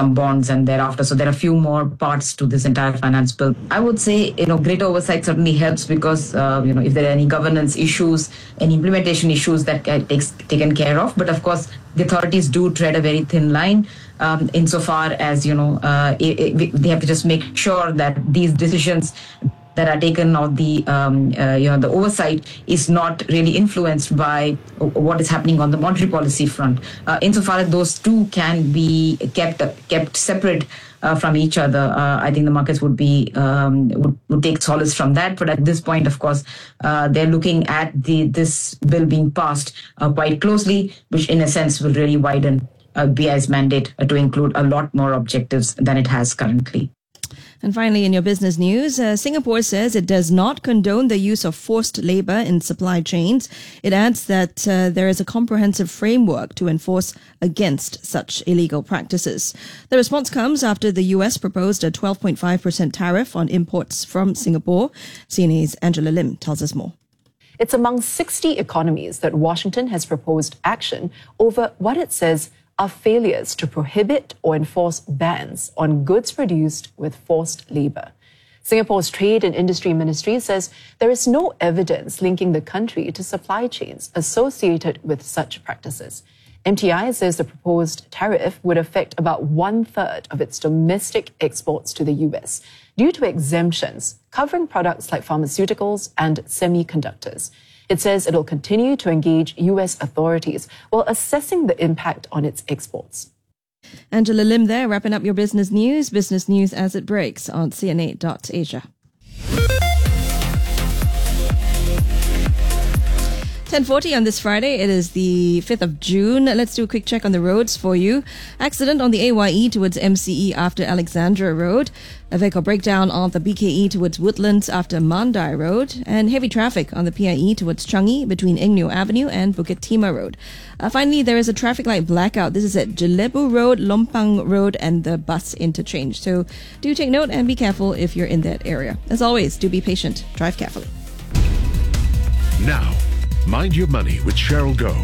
some bonds and thereafter. So there are a few more parts to this entire finance bill. I would say, greater oversight certainly helps because, if there are any governance issues, any implementation issues that takes taken care of. But of course, the authorities do tread a very thin line insofar as, they have to just make sure that these decisions that are taken or the oversight is not really influenced by what is happening on the monetary policy front. Insofar as those two can be kept separate from each other, I think the markets would take solace from that. But at this point, of course, they're looking at this bill being passed quite closely, which in a sense will really widen BI's mandate to include a lot more objectives than it has currently. And finally, in your business news, Singapore says it does not condone the use of forced labor in supply chains. It adds that there is a comprehensive framework to enforce against such illegal practices. The response comes after the US proposed a 12.5% tariff on imports from Singapore. CNA's Angela Lim tells us more. It's among 60 economies that Washington has proposed action over what it says are failures to prohibit or enforce bans on goods produced with forced labor. Singapore's Trade and Industry Ministry says there is no evidence linking the country to supply chains associated with such practices. MTI says the proposed tariff would affect about 1/3 of its domestic exports to the US due to exemptions covering products like pharmaceuticals and semiconductors. It says it will continue to engage US authorities while assessing the impact on its exports. Angela Lim there, wrapping up your business news as it breaks on CNA.Asia. 10:40 on this Friday. It is the 5th of June. Let's do a quick check on the roads for you. Accident on the AYE towards MCE after Alexandra Road. A vehicle breakdown on the BKE towards Woodlands after Mandai Road. And heavy traffic on the PIE towards Changi between Eng Neo Avenue and Bukit Timah Road. Finally, there is a traffic light blackout. This is at Jelebu Road, Lompang Road and the bus interchange. So do take note and be careful if you're in that area. As always, do be patient. Drive carefully. Now, Mind Your Money with Cheryl Goh.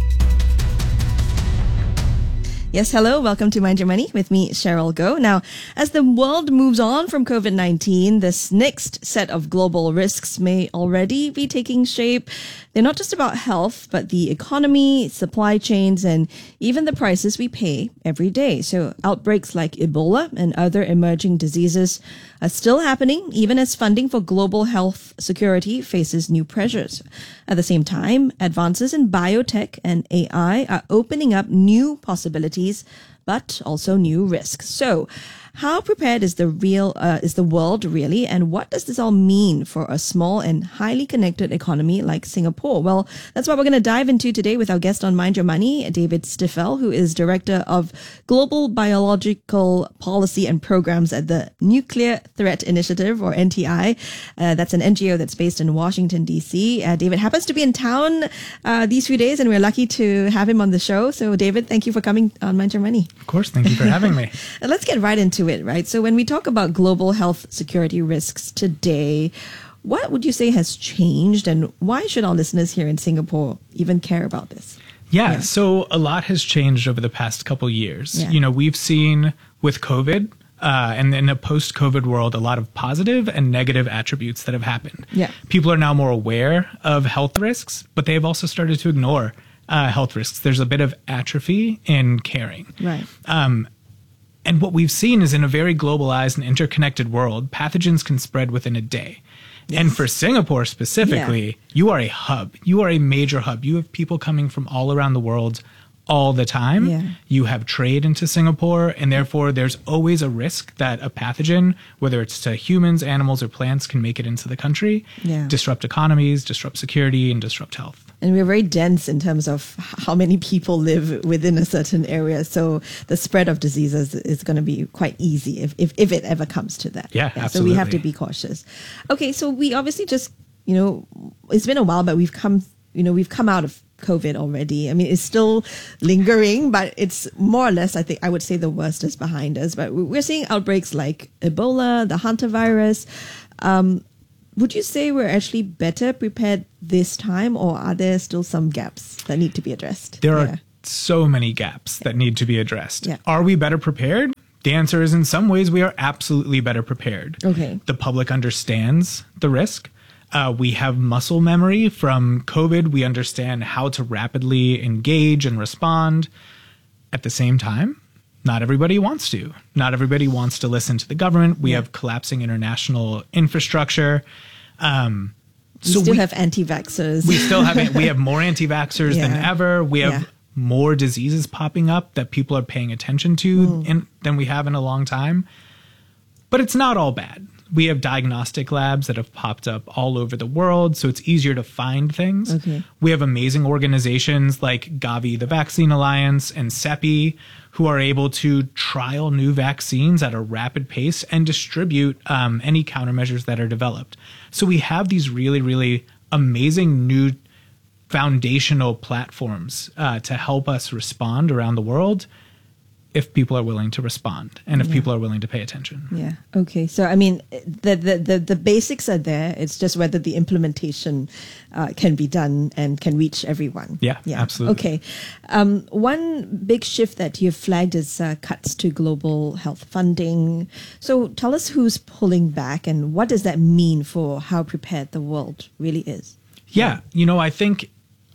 Yes, hello. Welcome to Mind Your Money with me, Cheryl Goh. Now, as the world moves on from COVID-19, this next set of global risks may already be taking shape. They're not just about health, but the economy, supply chains, and even the prices we pay every day. So outbreaks like Ebola and other emerging diseases are still happening, even as funding for global health security faces new pressures. At the same time, advances in biotech and AI are opening up new possibilities, but also new risks. So, how prepared is the world really, and what does this all mean for a small and highly connected economy like Singapore? Well, that's what we're going to dive into today with our guest on Mind Your Money, David Stifel, who is Director of Global Biological Policy and Programs at the Nuclear Threat Initiative, or NTI. That's an NGO that's based in Washington, D.C. David happens to be in town these few days, and we're lucky to have him on the show. So, David, thank you for coming on Mind Your Money. Of course, thank you for having me. Let's get right into it, right? So when we talk about global health security risks today, what would you say has changed, and why should our listeners here in Singapore even care about this? Yeah, so a lot has changed over the past couple years. Yeah. You know, we've seen with COVID and in a post-COVID world, a lot of positive and negative attributes that have happened. Yeah. People are now more aware of health risks, but they've also started to ignore health risks. There's a bit of atrophy in caring. Right. And what we've seen is in a very globalized and interconnected world, pathogens can spread within a day. Yes. And for Singapore specifically, you are a hub. You are a major hub. You have people coming from all around the world all the time. Yeah. You have trade into Singapore, and therefore there's always a risk that a pathogen, whether it's to humans, animals, or plants, can make it into the country, disrupt economies, disrupt security, and disrupt health. And we're very dense in terms of how many people live within a certain area. So the spread of diseases is going to be quite easy if it ever comes to that. Yeah, absolutely. So we have to be cautious. Okay, so we obviously just, it's been a while, but we've come out of COVID already. I mean, it's still lingering, but it's more or less, I would say the worst is behind us. But we're seeing outbreaks like Ebola, the hantavirus. Would you say we're actually better prepared this time, or are there still some gaps that need to be addressed? There are so many gaps that need to be addressed. Yeah. Are we better prepared? The answer is in some ways we are absolutely better prepared. Okay. The public understands the risk. We have muscle memory from COVID. We understand how to rapidly engage and respond. At the same time, not everybody wants to. Not everybody wants to listen to the government. We have collapsing international infrastructure. We still have anti-vaxxers. We have more anti-vaxxers than ever. We have more diseases popping up that people are paying attention to than we have in a long time. But it's not all bad. We have diagnostic labs that have popped up all over the world, so it's easier to find things. Okay. We have amazing organizations like Gavi, the Vaccine Alliance, and CEPI, who are able to trial new vaccines at a rapid pace and distribute any countermeasures that are developed. So we have these really, really amazing new foundational platforms to help us respond around the world if people are willing to respond and if people are willing to pay attention. Yeah. Okay. So, I mean, the basics are there. It's just whether the implementation can be done and can reach everyone. Yeah, absolutely. Okay. One big shift that you've flagged is cuts to global health funding. So tell us who's pulling back and what does that mean for how prepared the world really is? Yeah. I think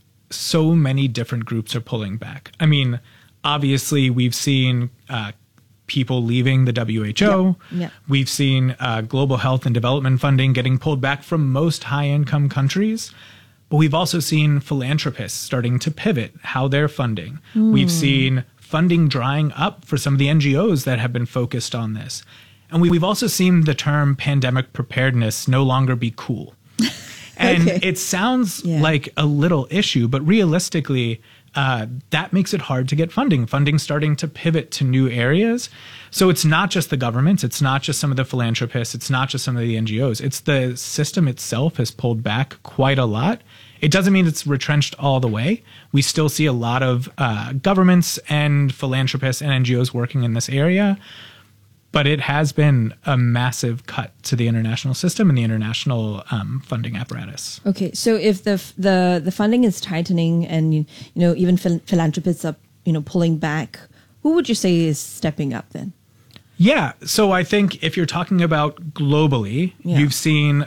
so many different groups are pulling back. I mean, obviously, we've seen people leaving the WHO. Yeah. We've seen global health and development funding getting pulled back from most high-income countries. But we've also seen philanthropists starting to pivot how they're funding. We've seen funding drying up for some of the NGOs that have been focused on this. And we've also seen the term pandemic preparedness no longer be cool. And it sounds like a little issue, but realistically, that makes it hard to get funding. Funding's starting to pivot to new areas. So it's not just the governments. It's not just some of the philanthropists. It's not just some of the NGOs. It's the system itself has pulled back quite a lot. It doesn't mean it's retrenched all the way. We still see a lot of governments and philanthropists and NGOs working in this area. But it has been a massive cut to the international system and the international funding apparatus. Okay, so if the funding is tightening and even philanthropists are pulling back, who would you say is stepping up then? Yeah, so I think if you're talking about globally, you've seen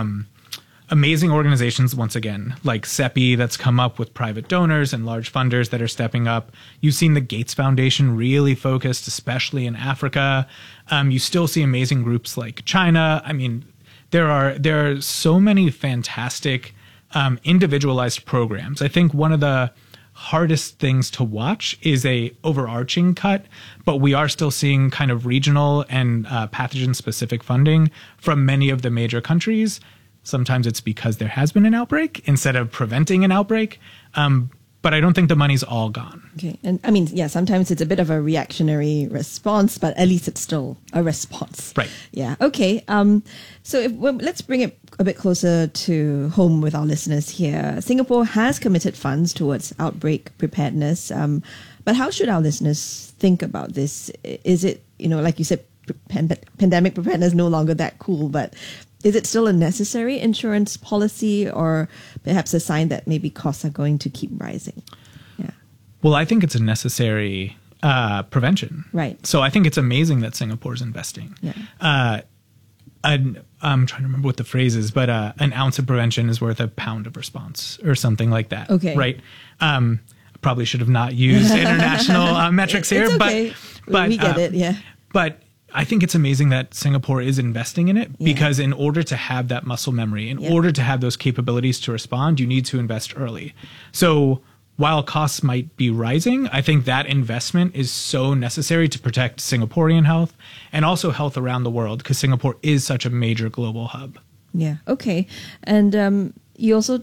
amazing organizations, once again, like CEPI that's come up with private donors and large funders that are stepping up. You've seen the Gates Foundation really focused, especially in Africa. You still see amazing groups like China. I mean, there are so many fantastic individualized programs. I think one of the hardest things to watch is a overarching cut, but we are still seeing kind of regional and pathogen-specific funding from many of the major countries. Sometimes it's because there has been an outbreak instead of preventing an outbreak. But I don't think the money's all gone. Okay. And I mean, sometimes it's a bit of a reactionary response, but at least it's still a response. Right. Yeah. Okay. So let's bring it a bit closer to home with our listeners here. Singapore has committed funds towards outbreak preparedness. But how should our listeners think about this? Is it, like you said, pandemic preparedness no longer that cool, but is it still a necessary insurance policy or perhaps a sign that maybe costs are going to keep rising? Yeah. Well, I think it's a necessary prevention. Right. So I think it's amazing that Singapore's investing. Yeah. I'm trying to remember what the phrase is, but an ounce of prevention is worth a pound of response or something like that. Okay. Right. I probably should have not used international metrics here, it's okay. but we get it. Yeah. But I think it's amazing that Singapore is investing in it because in order to have that muscle memory, in order to have those capabilities to respond, you need to invest early. So while costs might be rising, I think that investment is so necessary to protect Singaporean health and also health around the world because Singapore is such a major global hub. Yeah. Okay. And you've also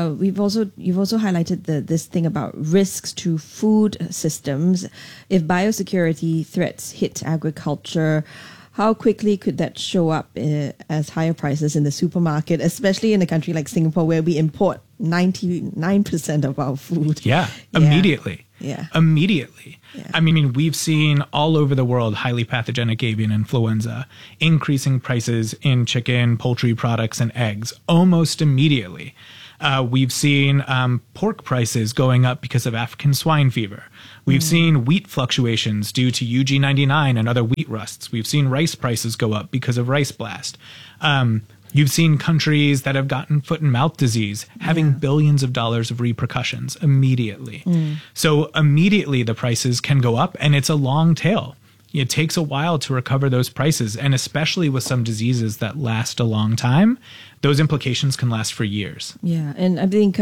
highlighted this thing about risks to food systems. If biosecurity threats hit agriculture, how quickly could that show up as higher prices in the supermarket, especially in a country like Singapore where we import 99% of our food? Yeah, immediately. Yeah. Immediately. Yeah. I mean, we've seen all over the world highly pathogenic avian influenza, increasing prices in chicken, poultry products, and eggs almost immediately. We've seen pork prices going up because of African swine fever. We've seen wheat fluctuations due to UG99 and other wheat rusts. We've seen rice prices go up because of rice blast. You've seen countries that have gotten foot and mouth disease having billions of dollars of repercussions immediately. So immediately the prices can go up, and it's a long tail. It takes a while to recover those prices, and especially with some diseases that last a long time, those implications can last for years. Yeah, and I think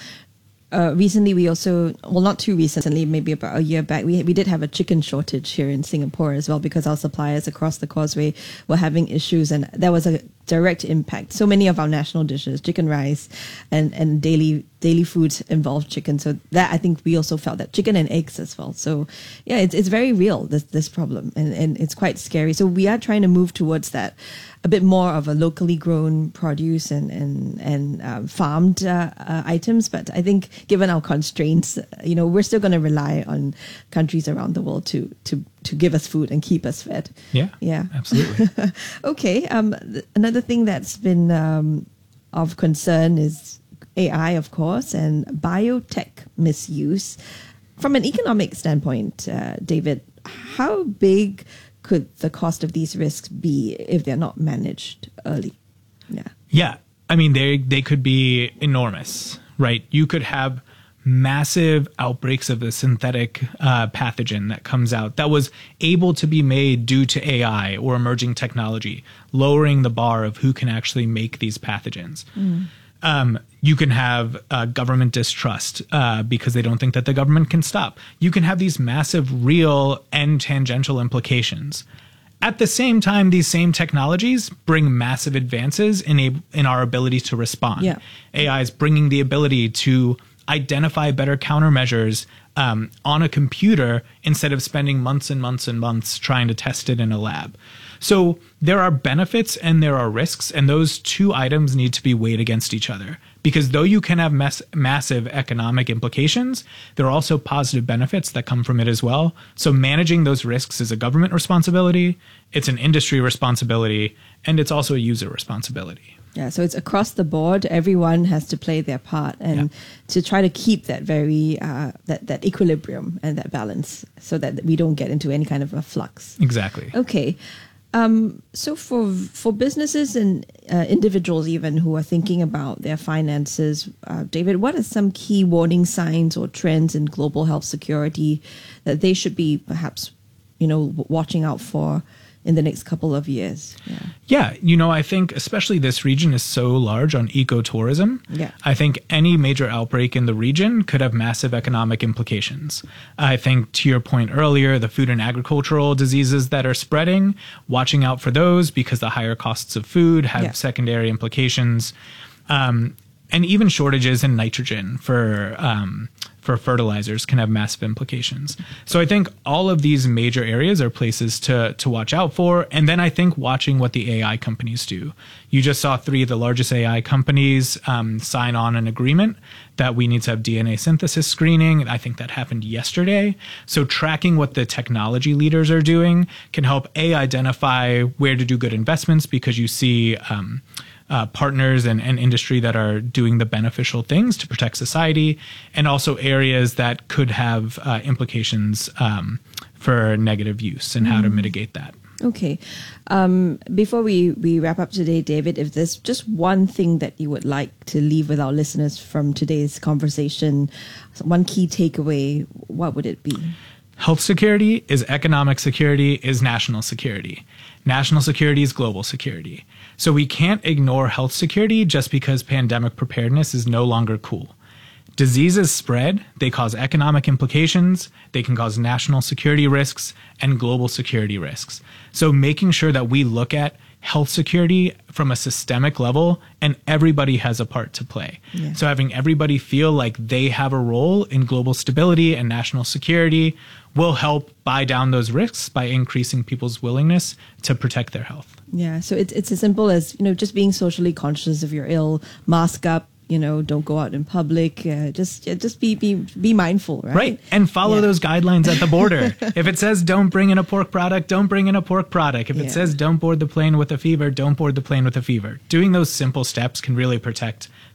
recently we also, well, not too recently, maybe about a year back, we did have a chicken shortage here in Singapore as well, because our suppliers across the causeway were having issues, and there was a direct impact. So many of our national dishes, chicken rice and daily foods involve chicken. So that, I think we also felt that, chicken and eggs as well. So yeah, it's very real, this problem, and it's quite scary. So we are trying to move towards that, a bit more of a locally grown produce and farmed items. But I think given our constraints, we're still going to rely on countries around the world to give us food and keep us fed. Yeah, absolutely. Okay. Another thing that's been of concern is AI, of course, and biotech misuse. From an economic standpoint, David, how big could the cost of these risks be if they're not managed early? Yeah. I mean, they could be enormous, right? You could have massive outbreaks of a synthetic pathogen that comes out that was able to be made due to AI or emerging technology, lowering the bar of who can actually make these pathogens. You can have government distrust because they don't think that the government can stop. You can have these massive real and tangential implications. At the same time, these same technologies bring massive advances in our ability to respond. Yeah. AI is bringing the ability to identify better countermeasures on a computer instead of spending months and months and months trying to test it in a lab. So there are benefits and there are risks, and those two items need to be weighed against each other. Because though you can have massive economic implications, there are also positive benefits that come from it as well. So managing those risks is a government responsibility, it's an industry responsibility, and it's also a user responsibility. Yeah, so it's across the board. Everyone has to play their part and to try to keep that very that equilibrium and that balance, so that we don't get into any kind of a flux. Exactly. Okay. So for businesses and individuals even who are thinking about their finances, David, what are some key warning signs or trends in global health security that they should be perhaps, watching out for in the next couple of years? Yeah, I think especially this region is so large on ecotourism. Yeah. I think any major outbreak in the region could have massive economic implications. I think to your point earlier, the food and agricultural diseases that are spreading, watching out for those because the higher costs of food have secondary implications. And even shortages in nitrogen for fertilizers can have massive implications. So I think all of these major areas are places to watch out for. And then I think watching what the AI companies do. You just saw 3 of the largest AI companies sign on an agreement that we need to have DNA synthesis screening. I think that happened yesterday. So tracking what the technology leaders are doing can help identify where to do good investments, because you see partners and industry that are doing the beneficial things to protect society, and also areas that could have implications for negative use and how to mitigate that. Okay. Before we wrap up today, David, if there's just one thing that you would like to leave with our listeners from today's conversation, one key takeaway, what would it be? Health security is economic security, is national security. National security is global security. So we can't ignore health security just because pandemic preparedness is no longer cool. Diseases spread, they cause economic implications, they can cause national security risks and global security risks. So making sure that we look at health security from a systemic level, and everybody has a part to play. Yeah. So having everybody feel like they have a role in global stability and national security will help buy down those risks by increasing people's willingness to protect their health. Yeah, so it's as simple as, just being socially conscious if you're ill, mask up, don't go out in public, just be mindful, right? Right, and follow those guidelines at the border. If it says don't bring in a pork product, don't bring in a pork product. If it says don't board the plane with a fever, don't board the plane with a fever. Doing those simple steps can really protect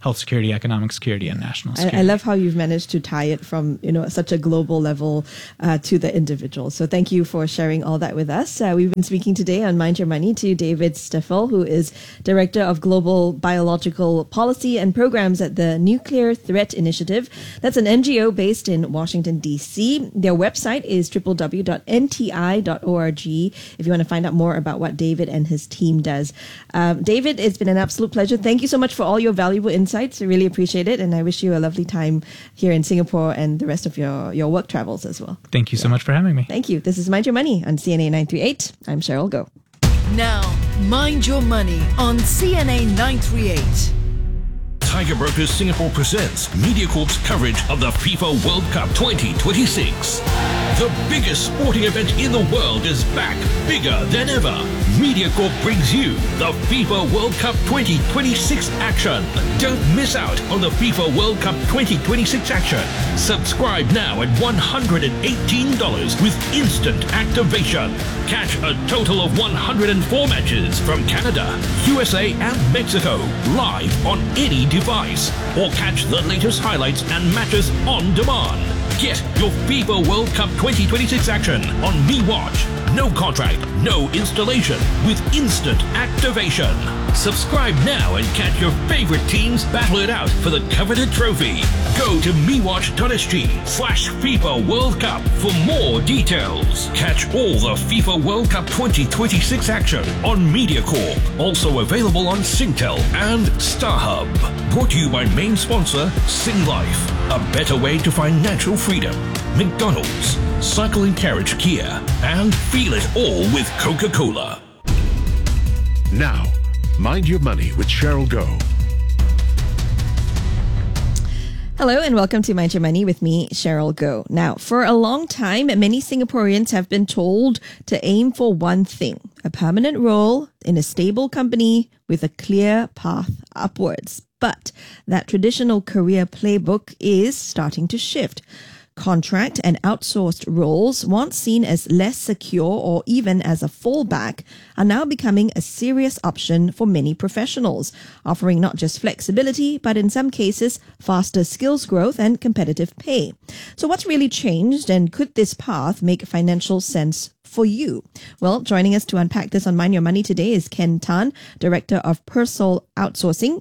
health security, economic security, and national security. I love how you've managed to tie it from, such a global level to the individual. So thank you for sharing all that with us. We've been speaking today on Mind Your Money to David Stiffel, who is Director of Global Biological Policy and Programs at the Nuclear Threat Initiative. That's an NGO based in Washington, D.C. Their website is www.nti.org if you want to find out more about what David and his team does. David, it's been an absolute pleasure. Thank you so much for all your valuable insights. I really appreciate it. And I wish you a lovely time here in Singapore and the rest of your work travels as well. Thank you so much for having me. Thank you. This is Mind Your Money on CNA 938. I'm Cheryl Goh. Now, Mind Your Money on CNA 938. Tiger Brokers Singapore presents MediaCorp's coverage of the FIFA World Cup 2026. The biggest sporting event in the world is back, bigger than ever. MediaCorp brings you the FIFA World Cup 2026 action. Don't miss out on the FIFA World Cup 2026 action. Subscribe now at $118 with instant activation. Catch a total of 104 matches from Canada, USA and Mexico live on any device. Or catch the latest highlights and matches on demand. Get your FIFA World Cup 2026 action on MeWatch. No contract, no installation, with instant activation. Subscribe now and catch your favorite teams battle it out for the coveted trophy. Go to mewatch.sg/FIFA World Cup for more details. Catch all the FIFA World Cup 2026 action on MediaCorp. Also available on Singtel and StarHub. Brought to you by main sponsor Sing Life. A better way to find natural freedom. McDonald's, Cycle and Carriage Kia, and feel it all with Coca-Cola. Now, Mind Your Money with Cheryl Goh. Hello and welcome to Mind Your Money with me, Cheryl Goh. Now, for a long time, many Singaporeans have been told to aim for one thing, a permanent role in a stable company with a clear path upwards. But that traditional career playbook is starting to shift. Contract and outsourced roles, once seen as less secure or even as a fallback, are now becoming a serious option for many professionals, offering not just flexibility, but in some cases, faster skills growth and competitive pay. So what's really changed, and could this path make financial sense for you? Well, joining us to unpack this on Mind Your Money today is Ken Tan, Director of Persol Outsourcing.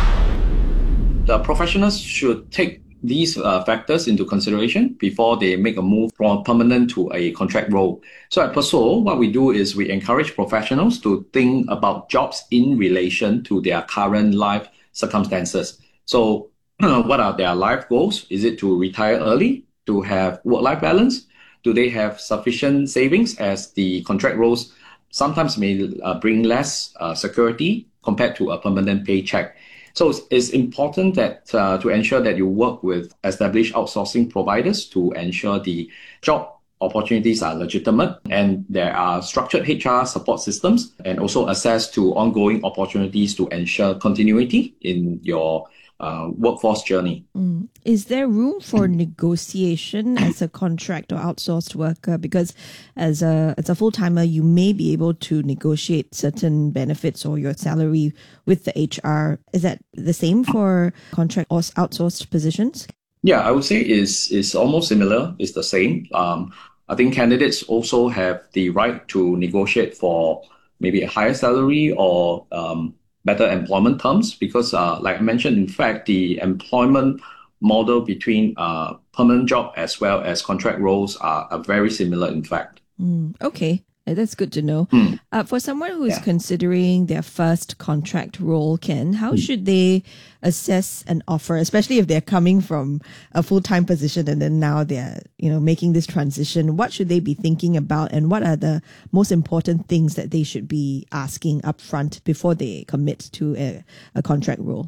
The professionals should take these factors into consideration before they make a move from permanent to a contract role. So at Persol, what we do is we encourage professionals to think about jobs in relation to their current life circumstances. So what are their life goals? Is it to retire early, to have work-life balance? Do they have sufficient savings, as the contract roles sometimes may bring less security compared to a permanent paycheck? So it's important that to ensure that you work with established outsourcing providers to ensure the job opportunities are legitimate and there are structured HR support systems, and also access to ongoing opportunities to ensure continuity in your workforce journey. Is there room for negotiation as a contract or outsourced worker? Because as a full-timer, you may be able to negotiate certain benefits or your salary with the HR. Is that the same for contract or outsourced positions? Yeah, I would say it's almost similar. It's the same. I think candidates also have the right to negotiate for maybe a higher salary or better employment terms, because like I mentioned, in fact, the employment model between permanent job as well as contract roles are very similar, in fact. Okay. That's good to know. For someone who is considering their first contract role, Ken, how should they assess an offer, especially if they're coming from a full-time position and then now they're, making this transition? What should they be thinking about, and what are the most important things that they should be asking upfront before they commit to a contract role?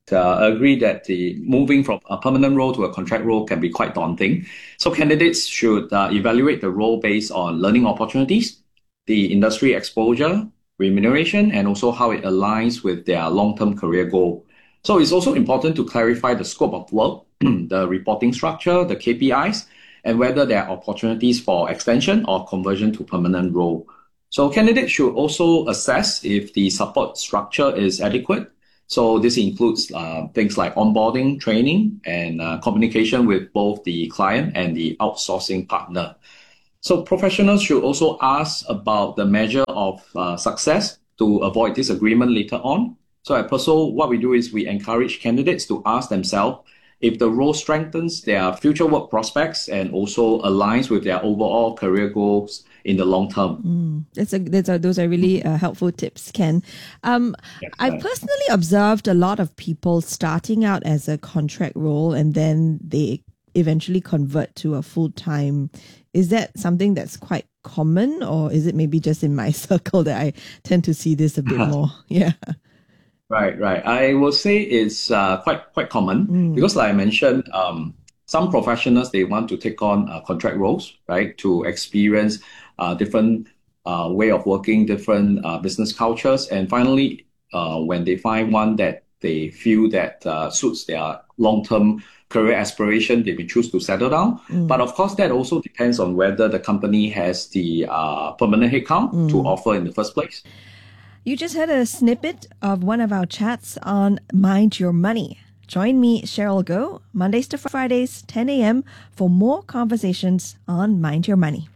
I agree that the moving from a permanent role to a contract role can be quite daunting. So candidates should evaluate the role based on learning opportunities, the industry exposure, remuneration, and also how it aligns with their long-term career goal. So it's also important to clarify the scope of work, the reporting structure, the KPIs, and whether there are opportunities for extension or conversion to permanent role. So candidates should also assess if the support structure is adequate, So this includes things like onboarding, training, and communication with both the client and the outsourcing partner. So professionals should also ask about the measure of success to avoid disagreement later on. So at Perso, what we do is we encourage candidates to ask themselves if the role strengthens their future work prospects and also aligns with their overall career goals in the long term. Those are really helpful tips, Ken. I personally observed a lot of people starting out as a contract role and then they eventually convert to a full-time. Is that something that's quite common, or is it maybe just in my circle that I tend to see this a bit more? Yeah. Right. I will say it's quite common because, like I mentioned, some professionals, they want to take on contract roles, right, to experience different way of working, different business cultures, and finally, when they find one that they feel that suits their long-term career aspiration, they may choose to settle down. But of course, that also depends on whether the company has the permanent headcount to offer in the first place. You just heard a snippet of one of our chats on Mind Your Money. Join me, Cheryl Goh, Mondays to Fridays, 10 a.m. for more conversations on Mind Your Money.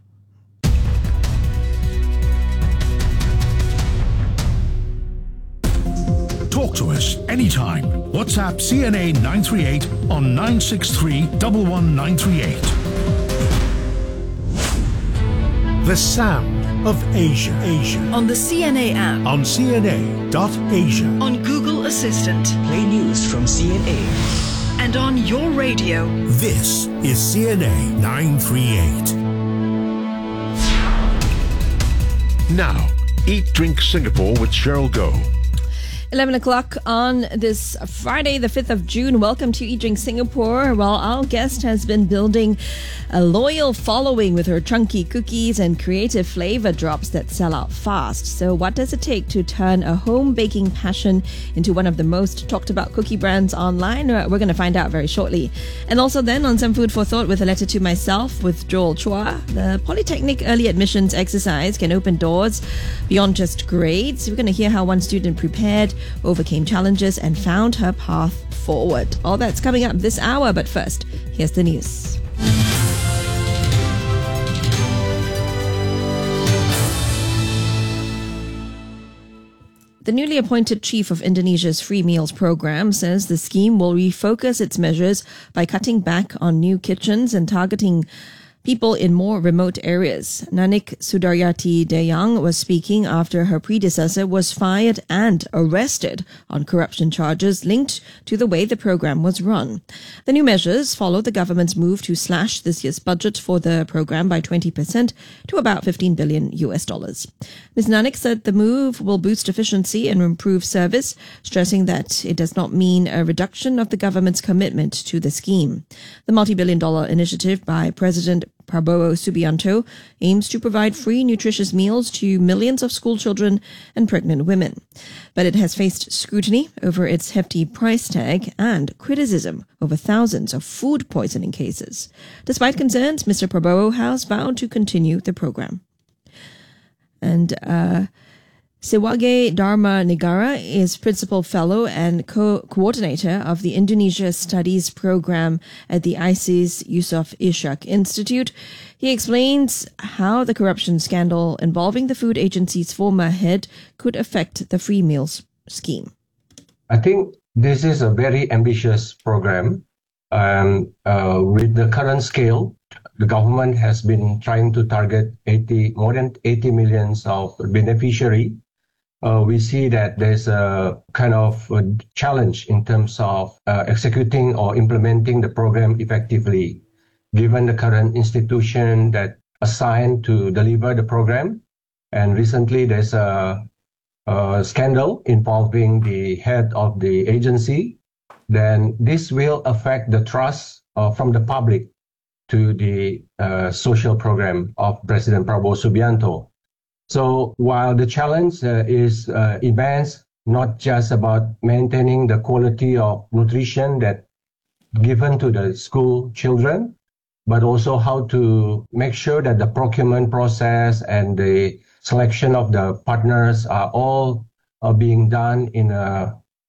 Talk to us anytime. WhatsApp CNA 938 on 963 11938. The sound of Asia. On the CNA app. On CNA.Asia. On Google Assistant. Play news from CNA. And on your radio. This is CNA 938. Now, Eat Drink Singapore with Cheryl Goh. 11 o'clock on this Friday, the 5th of June. Welcome to Eat Drink Singapore. Well, our guest has been building a loyal following with her chunky cookies and creative flavor drops that sell out fast. So what does it take to turn a home baking passion into one of the most talked about cookie brands online? We're going to find out very shortly. And also then on Some Food for Thought with a letter to myself with Joel Chua, the Polytechnic early admissions exercise can open doors beyond just grades. We're going to hear how one student prepared, overcame challenges, and found her path forward. All that's coming up this hour, but first, here's the news. The newly appointed chief of Indonesia's Free Meals program says the scheme will refocus its measures by cutting back on new kitchens and targeting people in more remote areas. Nanik Sudaryati Dayang was speaking after her predecessor was fired and arrested on corruption charges linked to the way the program was run. The new measures follow the government's move to slash this year's budget for the program by 20% to about $15 billion. Ms. Nanik said the move will boost efficiency and improve service, stressing that it does not mean a reduction of the government's commitment to the scheme. The multi-billion-dollar initiative by President Prabowo Subianto aims to provide free nutritious meals to millions of school children and pregnant women. But it has faced scrutiny over its hefty price tag and criticism over thousands of food poisoning cases. Despite concerns, Mr. Prabowo has vowed to continue the program. And Sewage Dharma Negara is Principal Fellow and Co-Coordinator of the Indonesia Studies Program at the ISIS Yusof Ishak Institute. He explains how the corruption scandal involving the food agency's former head could affect the free meals scheme. I think this is a very ambitious program. With the current scale, the government has been trying to target more than 80 million of beneficiaries. We see that there's a kind of a challenge in terms of executing or implementing the program effectively, given the current institution that assigned to deliver the program. And recently there's a scandal involving the head of the agency. Then this will affect the trust from the public to the social program of President Prabowo Subianto. So while the challenge is immense, not just about maintaining the quality of nutrition that given to the school children, but also how to make sure that the procurement process and the selection of the partners are all being done in a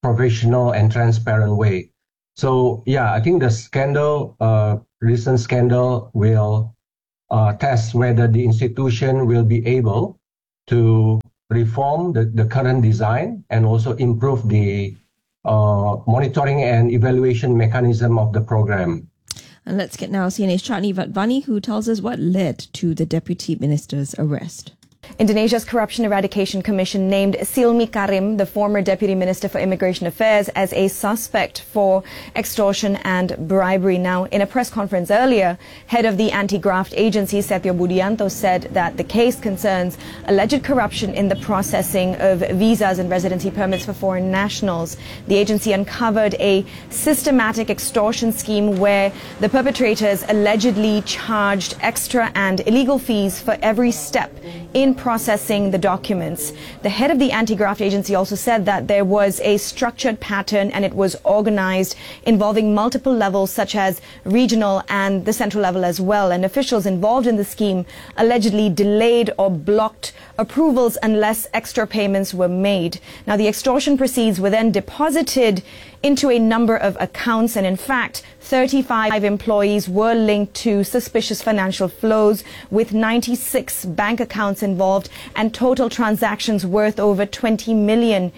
professional and transparent way. So yeah, I think the scandal, recent scandal, will test whether the institution will be able to reform the current design and also improve the monitoring and evaluation mechanism of the program. And let's get now CNA's Chatni Vattvani, who tells us what led to the Deputy Minister's arrest. Indonesia's Corruption Eradication Commission named Silmi Karim, the former Deputy Minister for Immigration Affairs, as a suspect for extortion and bribery. Now, in a press conference earlier, head of the anti-graft agency, Setio Budianto, said that the case concerns alleged corruption in the processing of visas and residency permits for foreign nationals. The agency uncovered a systematic extortion scheme where the perpetrators allegedly charged extra and illegal fees for every step in processing the documents. The head of the anti-graft agency also said that there was a structured pattern and it was organized, involving multiple levels such as regional and the central level as well. And officials involved in the scheme allegedly delayed or blocked approvals unless extra payments were made. Now, the extortion proceeds were then deposited into a number of accounts, and in fact 35 employees were linked to suspicious financial flows, with 96 bank accounts involved and total transactions worth over $20 million.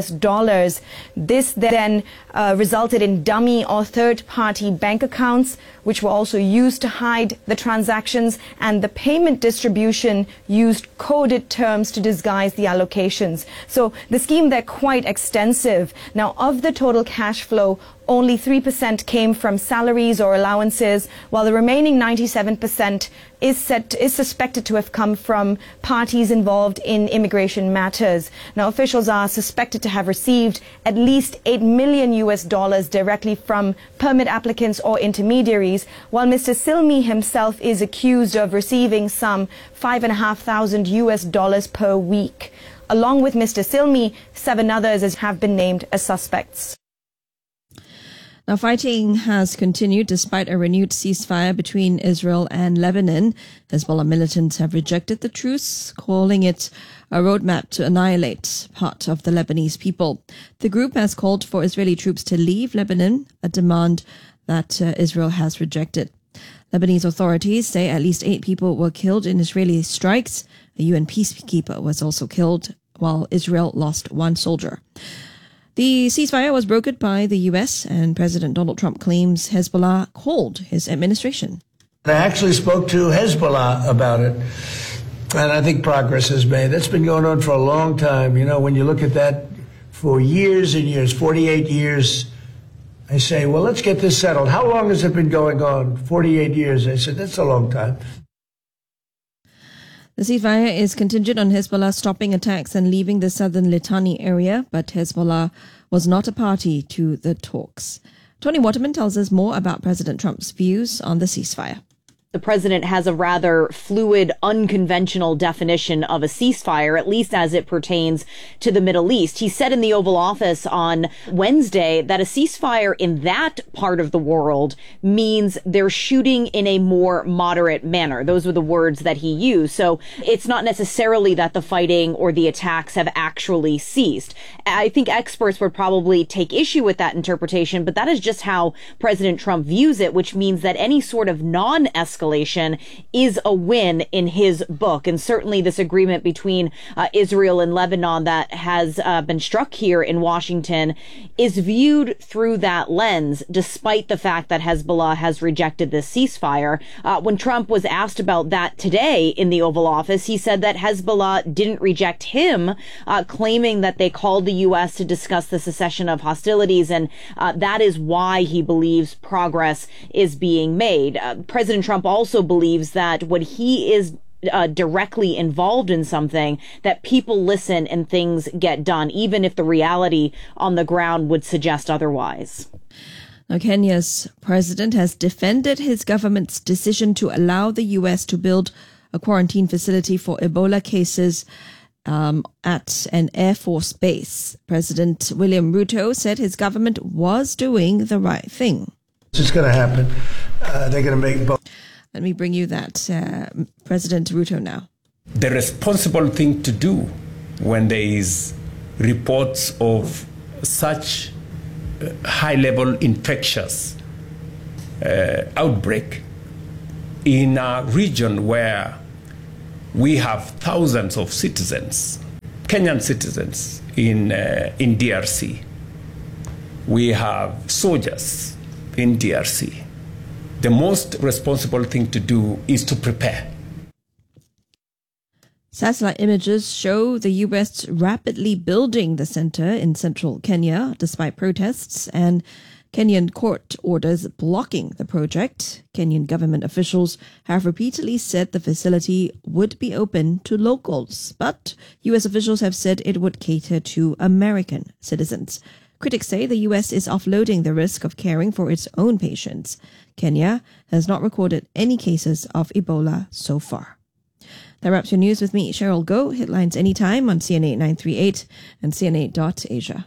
This then resulted in dummy or third-party bank accounts, which were also used to hide the transactions, and the payment distribution used coded terms to disguise the allocations. So the scheme, they're quite extensive. Now, of the total cash flow, only 3% came from salaries or allowances, while the remaining 97% is suspected to have come from parties involved in immigration matters. Now, officials are suspected to have received at least $8 million directly from permit applicants or intermediaries, while Mr. Silmi himself is accused of receiving some $5,500 per week. Along with Mr. Silmi, 7 others have been named as suspects. Now, fighting has continued despite a renewed ceasefire between Israel and Lebanon. Hezbollah militants have rejected the truce, calling it a roadmap to annihilate part of the Lebanese people. The group has called for Israeli troops to leave Lebanon, a demand that Israel has rejected. Lebanese authorities say at least 8 people were killed in Israeli strikes. A UN peacekeeper was also killed, while Israel lost 1 soldier. The ceasefire was brokered by the US, and President Donald Trump claims Hezbollah called his administration. I actually spoke to Hezbollah about it, and I think progress is made. That's been going on for a long time. You know, when you look at that for years and years, 48 years, I say, well, let's get this settled. How long has it been going on? 48 years. I said, that's a long time. The ceasefire is contingent on Hezbollah stopping attacks and leaving the southern Litani area, but Hezbollah was not a party to the talks. Tony Waterman tells us more about President Trump's views on the ceasefire. The president has a rather fluid, unconventional definition of a ceasefire, at least as it pertains to the Middle East. He said in the Oval Office on Wednesday that a ceasefire in that part of the world means they're shooting in a more moderate manner. Those were the words that he used. So it's not necessarily that the fighting or the attacks have actually ceased. I think experts would probably take issue with that interpretation, but that is just how President Trump views it, which means that any sort of non-escalation is a win in his book. And certainly this agreement between Israel and Lebanon that has been struck here in Washington is viewed through that lens, despite the fact that Hezbollah has rejected this ceasefire. When Trump was asked about that today in the Oval Office, he said that Hezbollah didn't reject him, claiming that they called the U.S. to discuss the cessation of hostilities, and that is why he believes progress is being made. President Trump also believes that when he is directly involved in something, that people listen and things get done, even if the reality on the ground would suggest otherwise. Now, Kenya's president has defended his government's decision to allow the U.S. to build a quarantine facility for Ebola cases at an Air Force base. President William Ruto said his government was doing the right thing. It's going to happen. They're going to make both. Let me bring you that, President Ruto now. The responsible thing to do when there is reports of such high-level infectious outbreak in a region where we have thousands of citizens, Kenyan citizens in DRC. We have soldiers in DRC. The most responsible thing to do is to prepare. Satellite images show the US rapidly building the center in central Kenya despite protests and Kenyan court orders blocking the project. Kenyan government officials have repeatedly said the facility would be open to locals, but US officials have said it would cater to American citizens. Critics say the US is offloading the risk of caring for its own patients. Kenya has not recorded any cases of Ebola so far. That wraps your news with me, Cheryl Goh. Headlines anytime on CNA 938 and CNA.Asia.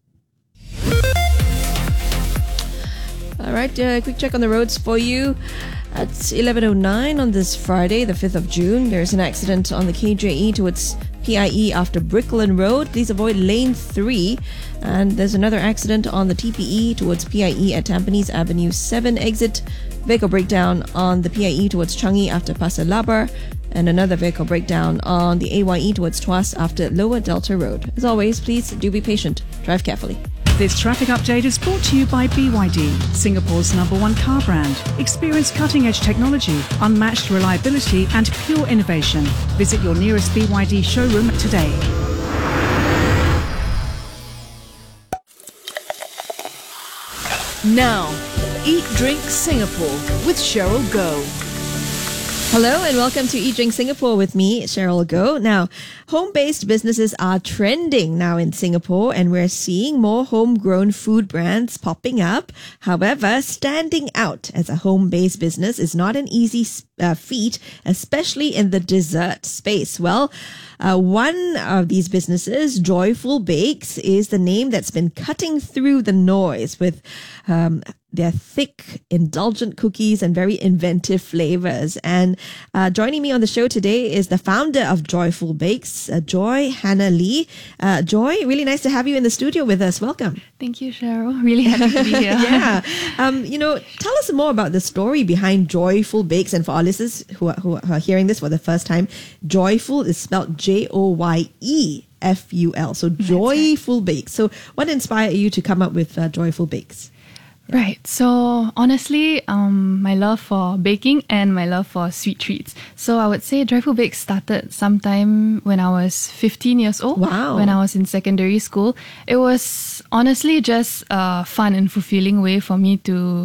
All right, quick check on the roads for you. At 11:09 on this Friday, the 5th of June, there's an accident on the KJE towards PIE after Bricklin Road. Please avoid lane 3. And there's another accident on the TPE towards PIE at Tampines Avenue 7 exit. Vehicle breakdown on the PIE towards Changi after Pasir Labar. And another vehicle breakdown on the AYE towards Tuas after Lower Delta Road. As always, please do be patient. Drive carefully. This traffic update is brought to you by BYD, Singapore's #1 car brand. Experience cutting-edge technology, unmatched reliability and pure innovation. Visit your nearest BYD showroom today. Now, Eat Drink Singapore with Cheryl Goh. Hello and welcome to Eat Drink Singapore with me, Cheryl Goh. Now, home-based businesses are trending now in Singapore and we're seeing more homegrown food brands popping up. However, standing out as a home-based business is not an easy feat, especially in the dessert space. Well, one of these businesses, Joyful Bakes, is the name that's been cutting through the noise with their thick, indulgent cookies and very inventive flavors. And joining me on the show today is the founder of Joyful Bakes, Joy Hannah Lee. Joy, really nice to have you in the studio with us. Welcome. Thank you, Cheryl. Really happy to be here. Yeah. Tell us more about the story behind Joyful Bakes. And for our listeners who are hearing this for the first time, Joyful is spelled JOYEFUL. So Joyful Bakes. So what inspired you to come up with Joyful Bakes? Right. So honestly, my love for baking and my love for sweet treats. So I would say Joyful Bakes started sometime when I was 15 years old. Wow. When I was in secondary school. It was honestly just a fun and fulfilling way for me to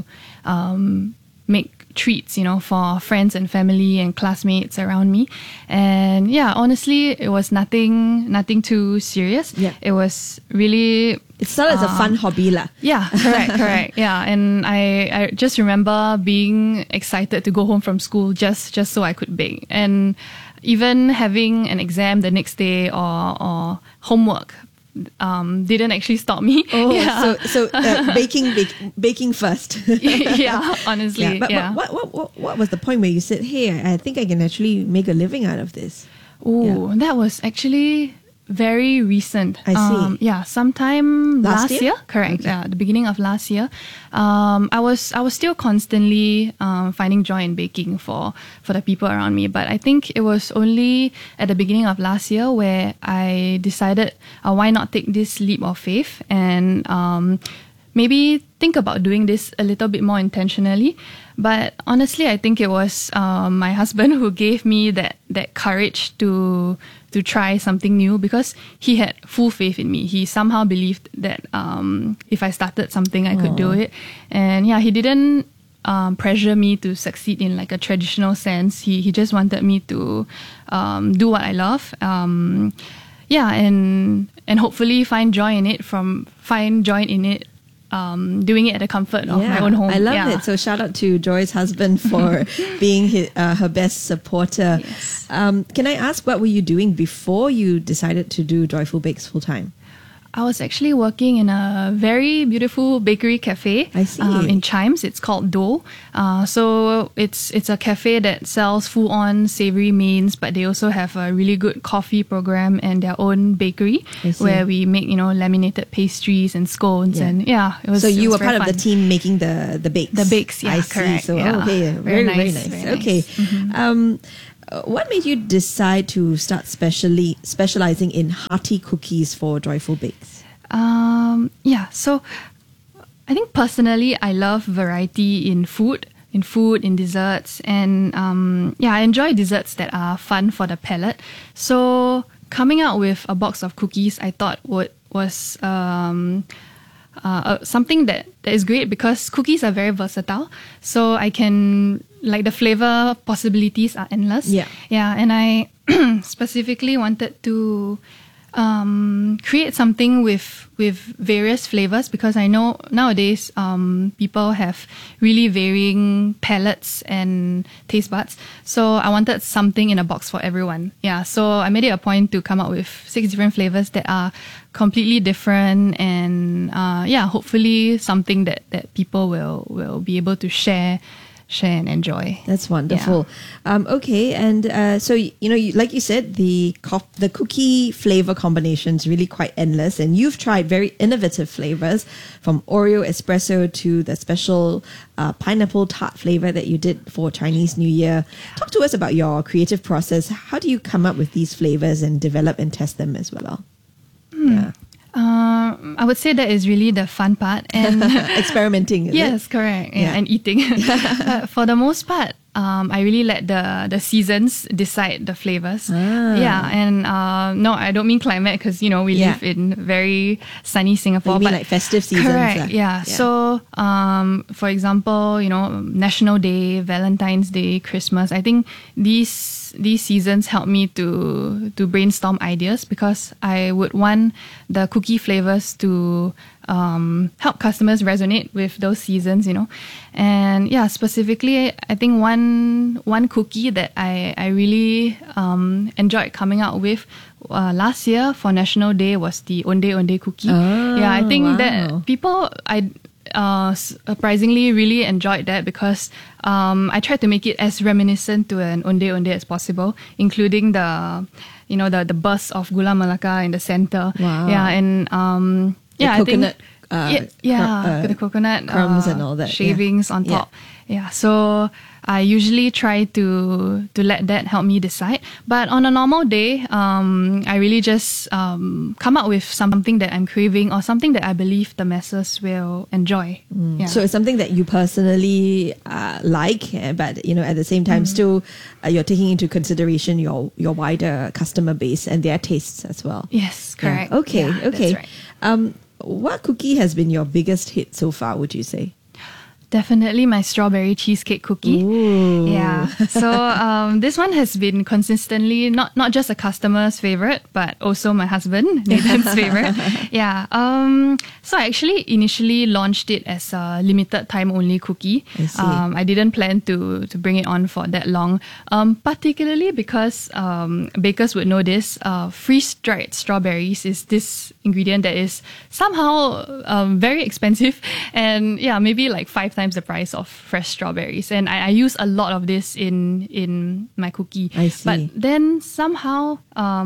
make treats, for friends and family and classmates around me. And yeah, honestly, it was nothing too serious. Yeah. It was really... It started as a fun hobby lah. Yeah, correct. Yeah, and I just remember being excited to go home from school just so I could bake. And even having an exam the next day or homework didn't actually stop me. Oh, yeah. So baking first. Yeah, honestly. Yeah. But what was the point where you said, hey, I think I can actually make a living out of this? Oh, that was actually very recent. I see. Yeah, sometime last year. Correct. Okay. Yeah, the beginning of last year. I was still constantly finding joy in baking for the people around me. But I think it was only at the beginning of last year where I decided, why not take this leap of faith and maybe think about doing this a little bit more intentionally. But honestly, I think it was my husband who gave me that courage to try something new, because he had full faith in me. He somehow believed that if I started something, I could do it. And yeah, he didn't pressure me to succeed in like a traditional sense. He just wanted me to do what I love. Yeah, and hopefully find joy in it. Doing it at the comfort of my own home. I love it. So shout out to Joy's husband for being her best supporter. Yes. Can I ask, what were you doing before you decided to do Joyful Bakes full time? I was actually working in a very beautiful bakery cafe. I see. In Chimes. It's called Dough. So it's a cafe that sells full-on savory mains, but they also have a really good coffee program and their own bakery where we make, laminated pastries and scones. And it was. So you were very part of fun. the team making the bakes. The bakes, yeah, I correct. see. So yeah. okay, very nice. Very Okay. nice. What made you decide to start specializing in hearty cookies for Joyful Bakes? So I think personally, I love variety in food, in desserts, and I enjoy desserts that are fun for the palate. So coming out with a box of cookies, I thought was something that is great because cookies are very versatile. So I can, the flavor possibilities are endless. Yeah, and I specifically wanted to create something with various flavors because I know nowadays people have really varying palates and taste buds. So I wanted something in a box for everyone. Yeah, so I made it a point to come up with 6 different flavors that are completely different and hopefully something that people will be able to share and enjoy. That's wonderful. Okay, and so like you said, the cookie flavor combination is really quite endless, and you've tried very innovative flavors from Oreo espresso to the special pineapple tart flavor that you did for Chinese New Year. Talk to us about your creative process. How do you come up with these flavors and develop and test them as well? Yeah. I would say that is really the fun part and experimenting. Yes, correct. Yeah, and eating. But for the most part, I really let the seasons decide the flavors. Yeah, and no, I don't mean climate because we live in very sunny Singapore. You mean like festive seasons? Correct. Yeah. So, for example, National Day, Valentine's Day, Christmas. I think these seasons help me to brainstorm ideas because I would want the cookie flavors to help customers resonate with those seasons, And specifically, I think one cookie that I really enjoyed coming out with last year for National Day was the Onde Onde cookie. I think that people surprisingly really enjoyed that because I tried to make it as reminiscent to an Onde Onde as possible, including the burst of Gula Melaka in the center. Wow. Yeah, and the coconut, the coconut crumbs and all that shavings on top. Yeah, so I usually try to let that help me decide. But on a normal day, I really just come up with something that I'm craving or something that I believe the masses will enjoy. Yeah. So it's something that you personally like, but at the same time, still you're taking into consideration your wider customer base and their tastes as well. Yes, correct. Yeah. Okay, yeah, okay. That's right. What cookie has been your biggest hit so far, would you say? Definitely my strawberry cheesecake cookie. Ooh. Yeah. So this one has been consistently not just a customer's favorite, but also my husband, Nathan's favorite. Yeah. So I actually initially launched it as a limited time only cookie. I didn't plan to bring it on for that long. Particularly because bakers would know this. Freeze-dried strawberries is this ingredient that is somehow very expensive, and maybe like 5 times the price of fresh strawberries, and I use a lot of this in my cookie. I see. But then somehow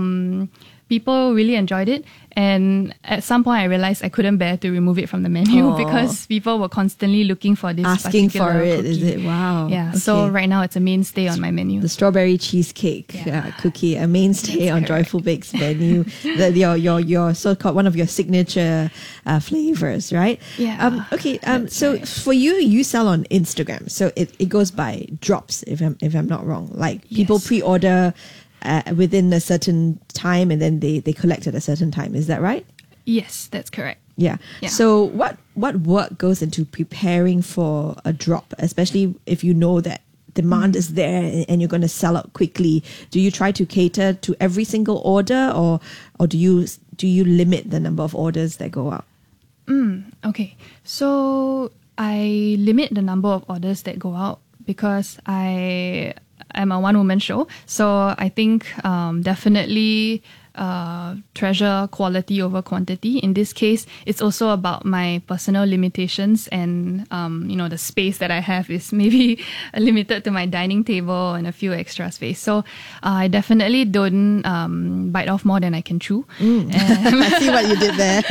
people really enjoyed it, and at some point I realized I couldn't bear to remove it from the menu because people were constantly looking for this asking particular for it. cookie. Is it? Wow. Yeah. Okay. So right now it's a mainstay on my menu. The strawberry cheesecake cookie, a mainstay on Joyful Bakes menu. Your so-called one of your signature flavors, right? Yeah. Okay. So for you sell on Instagram, so it goes by drops. If I'm not wrong, like people pre-order within a certain time and then they collect at a certain time. Is that right? Yes, that's correct. Yeah. So what work goes into preparing for a drop, especially if you know that demand is there and you're going to sell out quickly? Do you try to cater to every single order, or do you limit the number of orders that go out? Okay. So I limit the number of orders that go out because I'm a one-woman show. So I think definitely treasure quality over quantity. In this case, it's also about my personal limitations and, the space that I have is maybe limited to my dining table and a few extra space. So I definitely don't bite off more than I can chew. I see what you did there.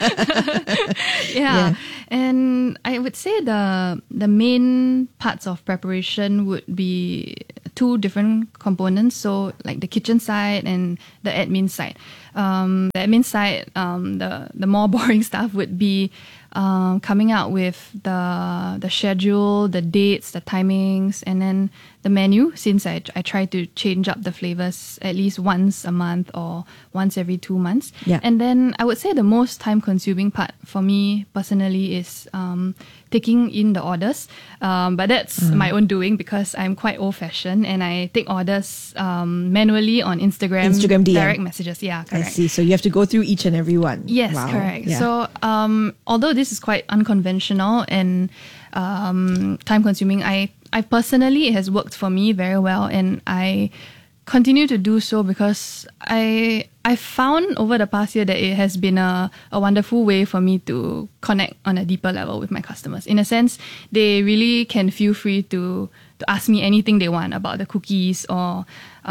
Yeah. And I would say the main parts of preparation would be two different components. So like the kitchen side and the admin side. The admin side, the more boring stuff would be coming out with the schedule, the dates, the timings, and then the menu, since I try to change up the flavors at least once a month or once every 2 months. Yeah. And then I would say the most time consuming part for me personally is taking in the orders. But that's my own doing because I'm quite old fashioned and I take orders manually on Instagram DM. direct messages. Yeah, correct. I see. So you have to go through each and every one. Yes, Wow. correct. Yeah. So although this is quite unconventional and time consuming, I personally, it has worked for me very well, and I continue to do so because I found over the past year that it has been a wonderful way for me to connect on a deeper level with my customers. In a sense, they really can feel free to ask me anything they want about the cookies or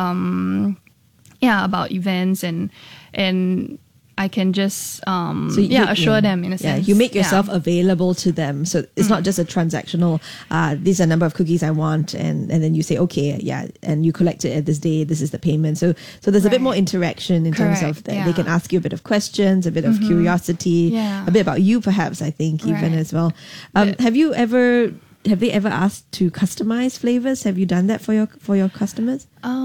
about events, and I can just assure them in a sense. You make yourself available to them. So it's not just a transactional, these are a number of cookies I want, and then you say, okay, and you collect it at this day, this is the payment. So there's a bit more interaction in terms of that. They can ask you a bit of questions, a bit of curiosity, a bit about you perhaps, I think, even as well. Have they ever asked to customize flavors? Have you done that for your customers?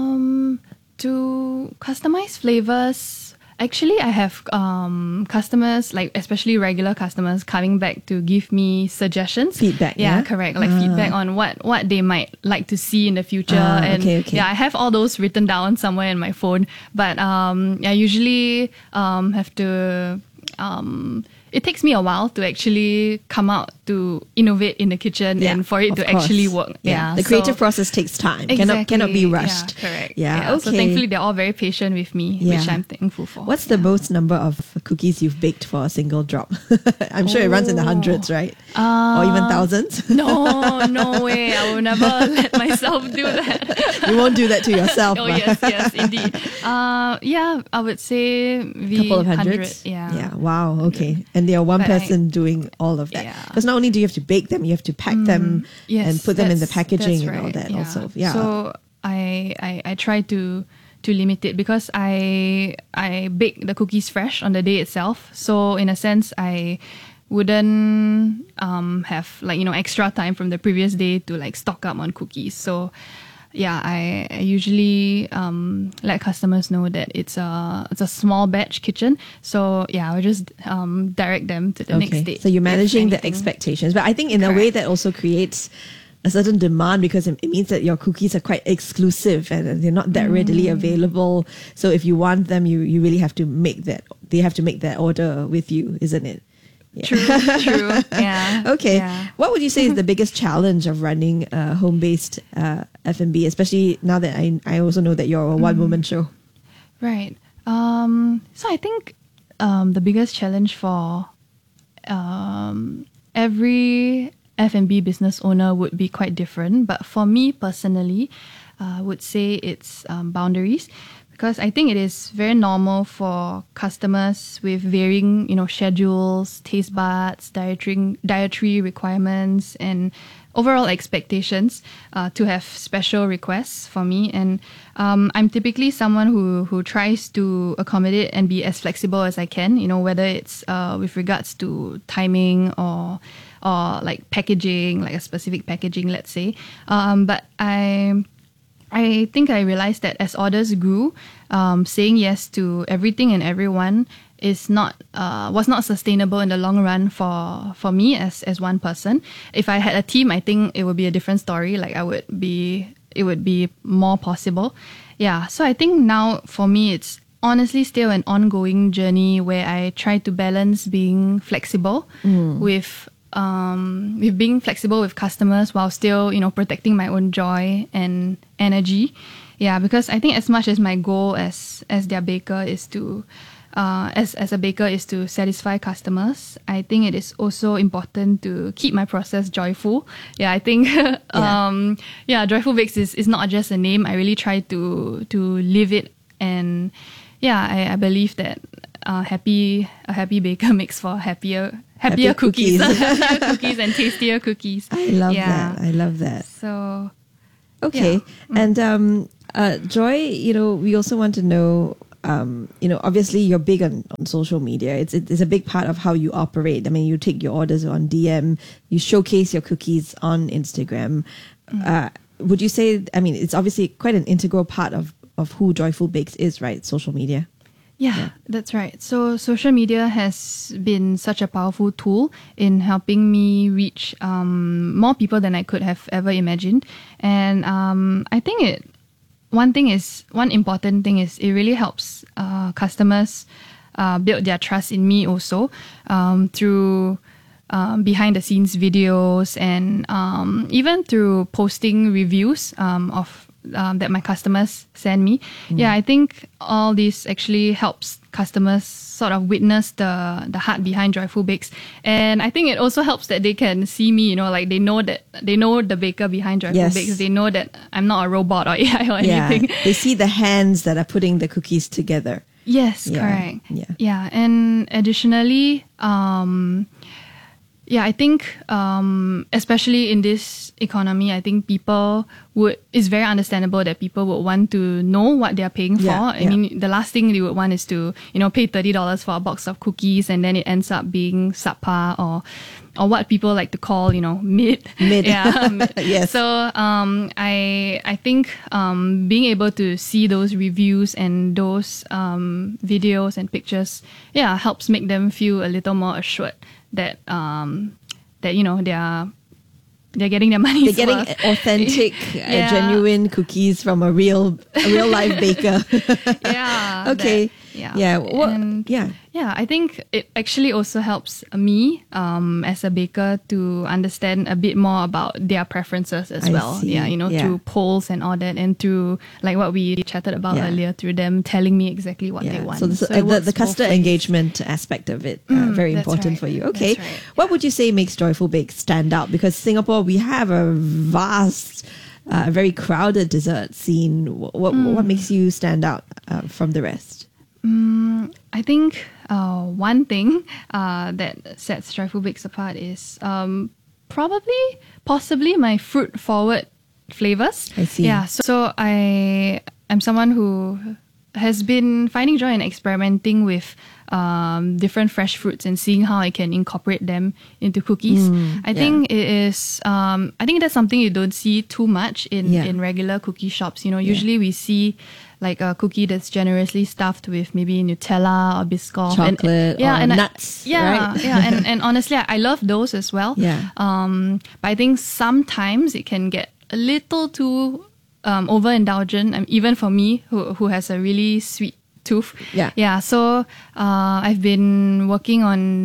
To customize flavors, actually, I have customers, like especially regular customers, coming back to give me suggestions. Feedback, yeah? Correct. Like feedback on what they might like to see in the future. Okay. Yeah, I have all those written down somewhere in my phone. But I usually have to... it takes me a while to actually come out to innovate in the kitchen and for it to actually work. The creative process takes time. Exactly. Cannot be rushed. Yeah, correct. Yeah, okay. So thankfully they're all very patient with me, which I'm thankful for. What's the most number of cookies you've baked for a single drop? I'm sure it runs in the hundreds, right? Or even thousands? No way. I will never let myself do that. You won't do that to yourself. Oh, yes, indeed. I would say a couple of hundreds. Yeah. Wow. Okay. And they are one person doing all of that. Because not only do you have to bake them, you have to pack them and put them in the packaging and all that also. Yeah. So I try to limit it because I bake the cookies fresh on the day itself. So in a sense, I wouldn't have extra time from the previous day to stock up on cookies. So I usually let customers know that it's a small batch kitchen. So I will just direct them to the next day. So you're managing the expectations, but I think in a way that also creates a certain demand because it means that your cookies are quite exclusive and they're not that readily available. So if you want them, you really have to make that. They have to make that order with you, isn't it? Yeah. True. Yeah. Okay. Yeah. What would you say is the biggest challenge of running a home-based F&B, especially now that I also know that you're a one-woman show? Right. So I think the biggest challenge for every F&B business owner would be quite different. But for me personally, I would say it's boundaries. Because I think it is very normal for customers with varying, schedules, taste buds, dietary requirements, and overall expectations to have special requests for me. And I'm typically someone who tries to accommodate and be as flexible as I can, whether it's with regards to timing or like packaging, like a specific packaging, let's say. But I think I realized that as orders grew, saying yes to everything and everyone was not sustainable in the long run for me as one person. If I had a team, I think it would be a different story. Like it would be more possible. Yeah. So I think now for me, it's honestly still an ongoing journey where I try to balance being flexible with being flexible with customers while still, protecting my own joy and energy. Yeah, because I think as much as my goal as their baker is to as a baker is to satisfy customers, I think it is also important to keep my process joyful. Yeah, I think Joyful Bakes is not just a name. I really try to live it, and I believe that a happy baker makes for happier cookies. Happier cookies and tastier cookies. I love that. So okay. And Joy, we also want to know, obviously you're big on social media. It's a big part of how you operate. I mean, you take your orders on DM, you showcase your cookies on Instagram. Would you say, I mean, it's obviously quite an integral part of who Joyful Bakes is, right? Social media. Yeah, that's right. So social media has been such a powerful tool in helping me reach more people than I could have ever imagined. And I think one important thing is it really helps customers build their trust in me also through behind the scenes videos and even through posting reviews of that my customers send me. Yeah, I think all this actually helps customers sort of witness the heart behind Joyful Bakes. And I think it also helps that they can see me, like they know the baker behind Joyful Bakes. They know that I'm not a robot or AI or anything. They see the hands that are putting the cookies together. Yes, correct. Yeah. And additionally, I think especially in this economy, I think it's very understandable that people would want to know what they're paying for. I mean, the last thing they would want is to, pay $30 for a box of cookies and then it ends up being subpar or what people like to call, mid. Yeah. Yes. So I think being able to see those reviews and those videos and pictures, helps make them feel a little more assured that they're getting their money's They're getting authentic, genuine cookies from a real life baker. Okay. I think it actually also helps me as a baker to understand a bit more about their preferences as well. Through polls and all that, and through like what we chatted about earlier, through them telling me exactly what they want. So the customer engagement aspect of it, very important for you. Okay. Right. What would you say makes Joyful Bakes stand out? Because Singapore, we have a vast, very crowded dessert scene. What makes you stand out from the rest? I think one thing that sets Joyful Bakes apart is possibly my fruit-forward flavors. I see. Yeah, so I am someone who has been finding joy in experimenting with different fresh fruits and seeing how I can incorporate them into cookies. I think it is. I think that's something you don't see too much in regular cookie shops. Usually we see like a cookie that's generously stuffed with maybe Nutella or Biscoff, chocolate, or nuts. And honestly, I love those as well. But I think sometimes it can get a little too overindulgent, even for me who has a really sweet tooth. So I've been working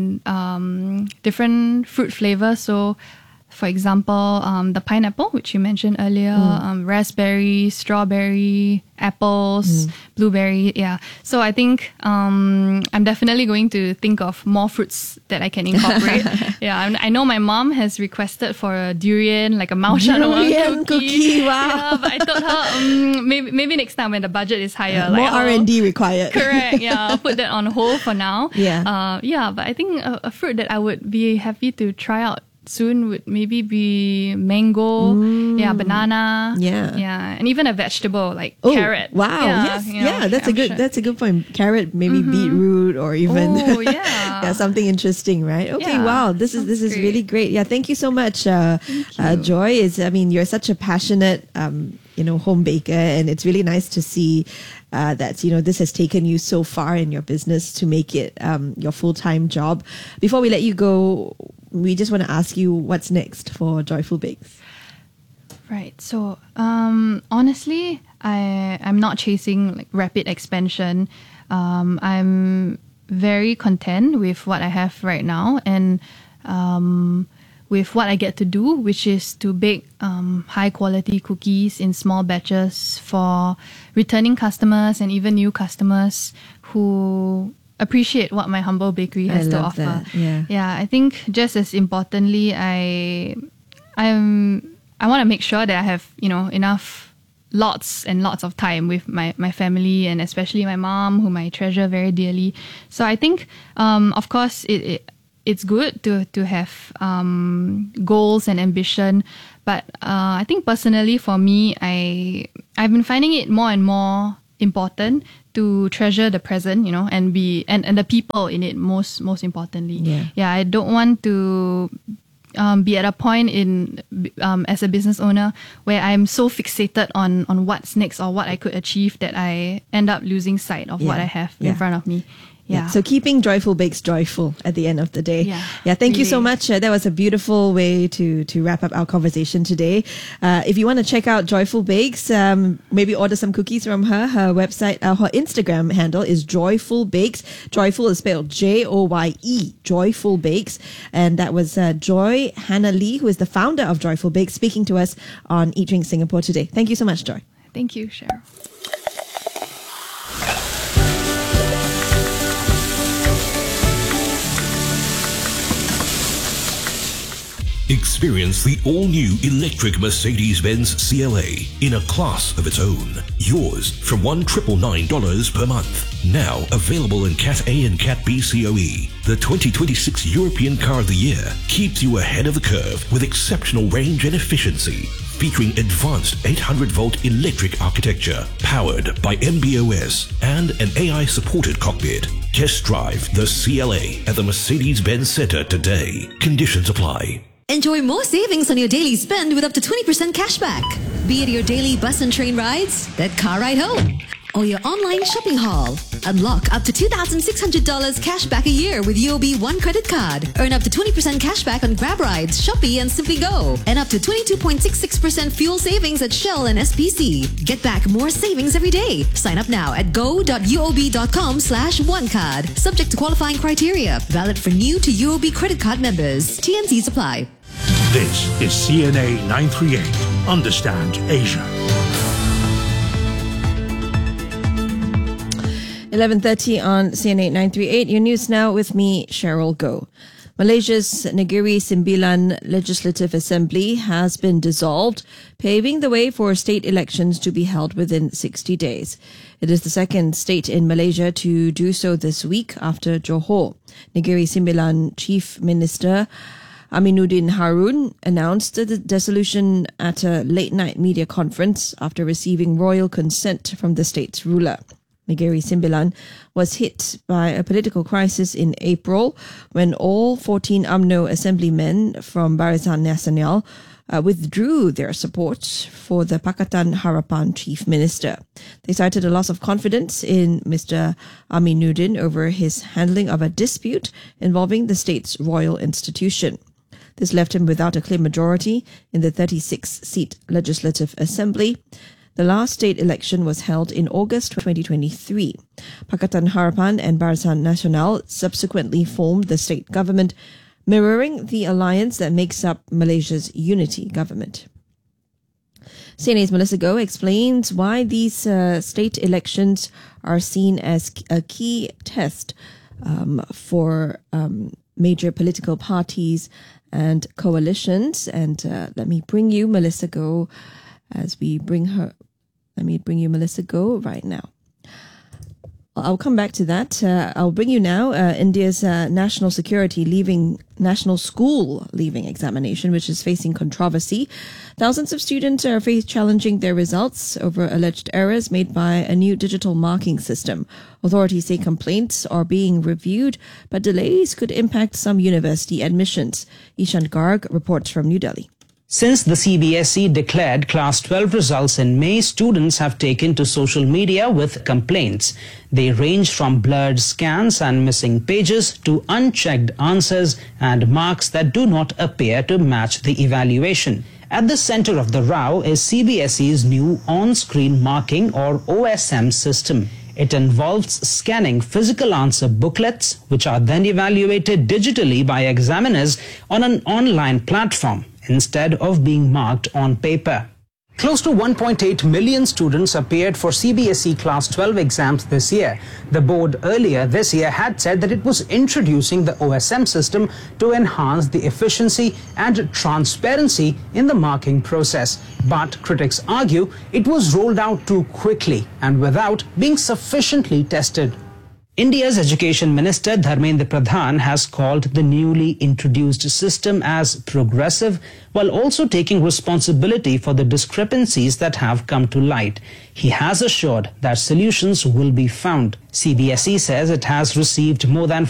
on different fruit flavors. So for example, the pineapple, which you mentioned earlier, raspberry, strawberry, apples, blueberry. So I think I'm definitely going to think of more fruits that I can incorporate. I know my mom has requested for a durian, like a Mao-Shan-Wang cookie. Wow. But I told her maybe next time when the budget is higher. More R&D required. Correct. I'll put that on hold for now. But I think a fruit that I would be happy to try out soon would maybe be mango, banana, and even a vegetable like carrot. Wow, that's a good point. Carrot, maybe beetroot, or even something interesting, right? Okay, wow, this is really great. Yeah, thank you so much, Joy. You're such a passionate home baker, and it's really nice to see that this has taken you so far in your business to make it your full-time job. Before we let you go, we just want to ask you what's next for Joyful Bakes. Right. So honestly, I'm not chasing like rapid expansion. I'm very content with what I have right now, and with what I get to do, which is to bake high quality cookies in small batches for returning customers and even new customers who appreciate what my humble bakery has to offer. That. Yeah, I think just as importantly, I want to make sure that I have, enough lots and lots of time with my family, and especially my mom, whom I treasure very dearly. So I think, of course, it's good to have goals and ambition, but I think personally for me, I've been finding it more and more important to treasure the present, and the people in it most importantly. Yeah, I don't want to be at a point in as a business owner where I'm so fixated on what's next or what I could achieve that I end up losing sight of what I have in front of me. Yeah. So keeping Joyful Bakes joyful at the end of the day. Yeah. Thank you so much. That was a beautiful way to wrap up our conversation today. If you want to check out Joyful Bakes, maybe order some cookies from her. Her website, her Instagram handle is Joyful Bakes. Joyful is spelled Joye, Joyful Bakes. And that was Joy Hannah Lee, who is the founder of Joyful Bakes, speaking to us on Eat Drink Singapore today. Thank you so much, Joy. Thank you, Cheryl. Experience the all-new electric Mercedes-Benz CLA in a class of its own. Yours from $1,999 per month. Now available in Cat A and Cat B COE. The 2026 European Car of the Year keeps you ahead of the curve with exceptional range and efficiency. Featuring advanced 800-volt electric architecture, powered by MB.OS and an AI-supported cockpit. Test drive the CLA at the Mercedes-Benz Center today. Conditions apply. Enjoy more savings on your daily spend with up to 20% cashback. Be it your daily bus and train rides, that car ride home, or your online shopping haul. Unlock up to $2,600 cashback a year with UOB One credit card. Earn up to 20% cashback on Grab rides, Shopee and Simply Go. And up to 22.66% fuel savings at Shell and SPC. Get back more savings every day. Sign up now at go.uob.com/onecard. Subject to qualifying criteria. Valid for new to UOB credit card members. TNCs apply. This is CNA 938. Understand Asia. 11:30 on CNA 938. Your news now with me, Cheryl Goh. Malaysia's Negeri Sembilan Legislative Assembly has been dissolved, paving the way for state elections to be held within 60 days. It is the second state in Malaysia to do so this week after Johor. Negeri Sembilan Chief Minister Aminuddin Harun announced the dissolution at a late-night media conference after receiving royal consent from the state's ruler. Negeri Sembilan was hit by a political crisis in April when all 14 UMNO assemblymen from Barisan Nasional withdrew their support for the Pakatan Harapan chief minister. They cited a loss of confidence in Mr. Aminuddin over his handling of a dispute involving the state's royal institution. This left him without a clear majority in the 36-seat Legislative Assembly. The last state election was held in August 2023. Pakatan Harapan and Barisan Nasional subsequently formed the state government, mirroring the alliance that makes up Malaysia's unity government. CNA's Melissa Goh explains why these state elections are seen as a key test for major political parties and coalitions. And let me bring you Melissa Goh as we bring her. Let me bring you Melissa Goh right now. I'll come back to that. I'll bring you now India's national school leaving examination, which is facing controversy. Thousands of students are challenging their results over alleged errors made by a new digital marking system. Authorities say complaints are being reviewed, but delays could impact some university admissions. Ishan Garg reports from New Delhi. Since the CBSE declared Class 12 results in May, students have taken to social media with complaints. They range from blurred scans and missing pages to unchecked answers and marks that do not appear to match the evaluation. At the center of the row is CBSE's new on-screen marking or OSM system. It involves scanning physical answer booklets, which are then evaluated digitally by examiners on an online platform instead of being marked on paper. Close to 1.8 million students appeared for CBSE Class 12 exams this year. The board earlier this year had said that it was introducing the OSM system to enhance the efficiency and transparency in the marking process. But critics argue it was rolled out too quickly and without being sufficiently tested. India's Education Minister Dharmendra Pradhan has called the newly introduced system as progressive, while also taking responsibility for the discrepancies that have come to light. He has assured that solutions will be found. CBSE says it has received more than